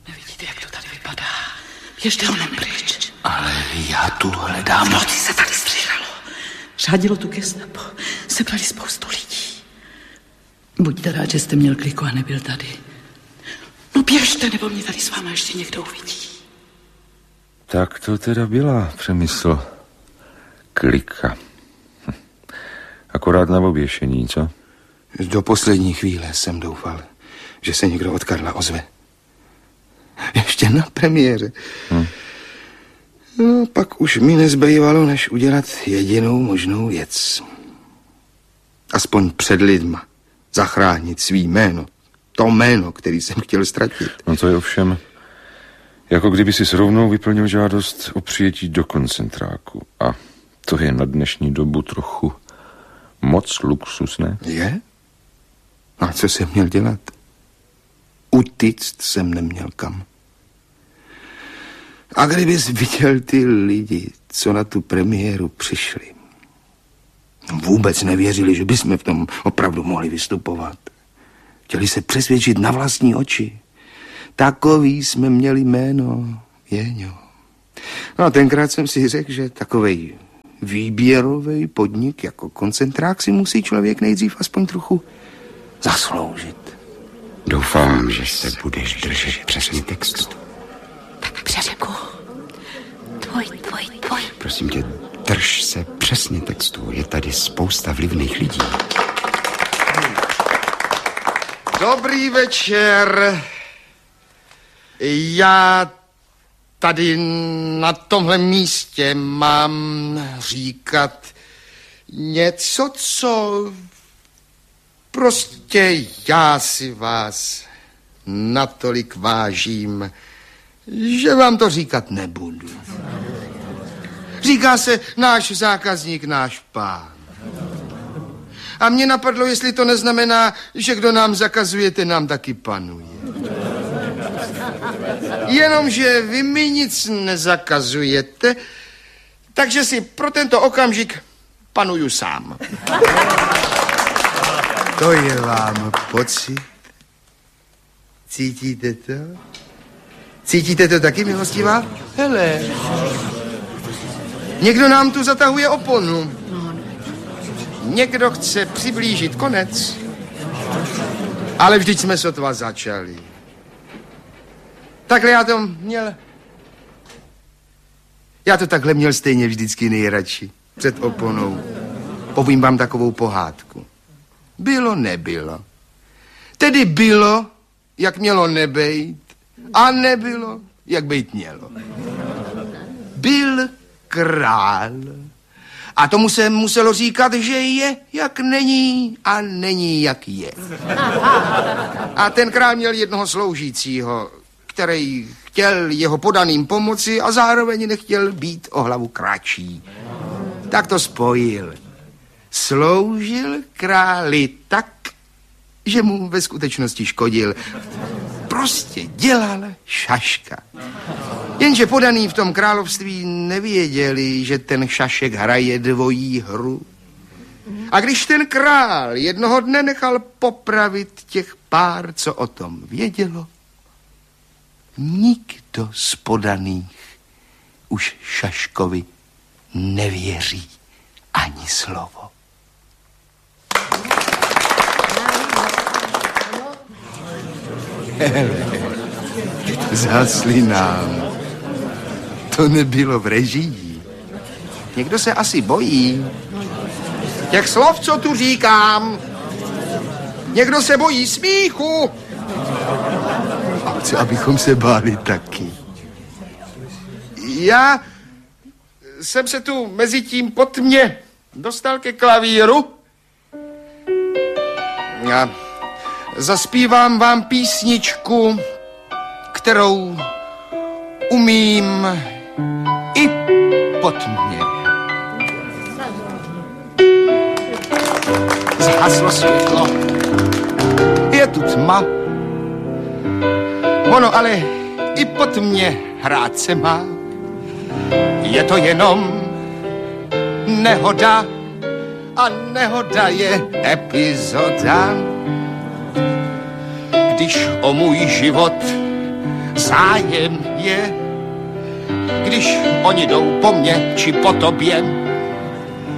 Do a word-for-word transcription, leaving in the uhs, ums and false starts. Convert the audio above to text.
Nevidíte, jak to tady vypadá? Běžte honem pryč. Ale já tu hledám. V noci se tady střílelo. Řádilo tu gestapo. Sebrali spoustu lidí. Buďte rád, že jste měl kliku a nebyl tady. No běžte, nebo mě tady s váma ještě někdo uvidí. Tak to teda byla Přemysl. Klika. Hm. Akorát na oběšení, co? Do poslední chvíle jsem doufal, že se někdo od Karla ozve. Ještě na premiéře. Hm. No, pak už mi nezbývalo, než udělat jedinou možnou věc. Aspoň před lidma zachránit svý jméno. To jméno, který jsem chtěl ztratit. No to je ovšem, jako kdyby si rovnou vyplnil žádost o přijetí do koncentráku. A to je na dnešní dobu trochu moc luxus, ne? Je? A co jsem měl dělat? Utíct jsem neměl kam. A kdybys viděl ty lidi, co na tu premiéru přišli. Vůbec nevěřili, že bychom v tom opravdu mohli vystupovat. Chtěli se přesvědčit na vlastní oči. Takový jsme měli jméno, Jeňo. No a tenkrát jsem si řekl, že takovej výběrový podnik jako koncentrák si musí člověk nejdřív aspoň trochu zasloužit. Doufám, že se budeš držet přesně textu. Tak Přeřeku, tvoj, tvoj, tvoj. Prosím tě, drž se přesně textu. Je tady spousta vlivných lidí. Dobrý večer. Já tady na tomhle místě mám říkat něco, co prostě já si vás natolik vážím, že vám to říkat nebudu. Říká se náš zákazník, náš pán. A mě napadlo, jestli to neznamená, že kdo nám zakazuje, ten nám taky panuje. Jenomže vy mi nic nezakazujete, takže si pro tento okamžik panuju sám. To je vám pocit? Cítíte to? Cítíte to taky, milostivá? Hele. Někdo nám tu zatahuje oponu. Někdo chce přiblížit konec. Ale vždyť jsme sotva začali. Takhle já to měl... Já to takhle měl stejně vždycky nejradši. Před oponou. Povím vám takovou pohádku. Bylo, nebylo. Tedy bylo, jak mělo nebejt. A nebylo, jak bejt mělo. Byl král. A tomu se muselo říkat, že je, jak není, a není, jak je. A ten král měl jednoho sloužícího, který chtěl jeho podaným pomoci a zároveň nechtěl být o hlavu kratší. Tak to spojil. Sloužil králi tak, že mu ve skutečnosti škodil. Prostě dělal šaška. Jenže podaný v tom království nevěděli, že ten šašek hraje dvojí hru. A když ten král jednoho dne nechal popravit těch pár, co o tom vědělo, nikdo z podaných už šaškovi nevěří ani slovo. Zhasli nám. To nebylo v režii. Někdo se asi bojí. Těch slov, co tu říkám. Někdo se bojí smíchu. A co, abychom se báli taky. Já jsem se tu mezi tím po tmě dostal ke klavíru. Já zaspívám vám písničku, kterou umím i po tmě. Zhaslo světlo, je tu tma. Ono ale i po tmě hrát se má. Je to jenom nehoda a nehoda je epizoda. Když o můj život zájem je, když oni jdou po mně či po tobě,